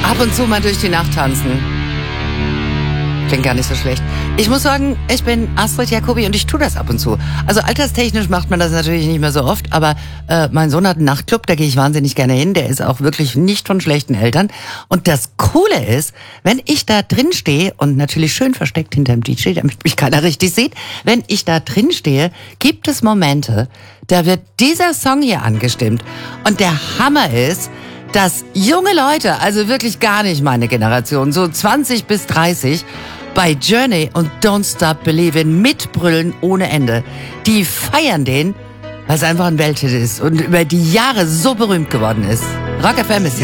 Ab und zu mal durch die Nacht tanzen. Klingt gar nicht so schlecht. Ich muss sagen, ich bin Astrid Jacobi und ich tue das ab und zu. Also alterstechnisch macht man das natürlich nicht mehr so oft, aber mein Sohn hat einen Nachtclub, da gehe ich wahnsinnig gerne hin. Der ist auch wirklich nicht von schlechten Eltern. Und das Coole ist, wenn ich da drin stehe und natürlich schön versteckt hinterm DJ, damit mich keiner richtig sieht, wenn ich da drin stehe, gibt es Momente, da wird dieser Song hier angestimmt. Und der Hammer ist, dass junge Leute, also wirklich gar nicht meine Generation, so 20 bis 30, bei Journey und Don't Stop Believin' mitbrüllen ohne Ende. Die feiern den, weil es einfach ein Welthit ist und über die Jahre so berühmt geworden ist. Rock FM ist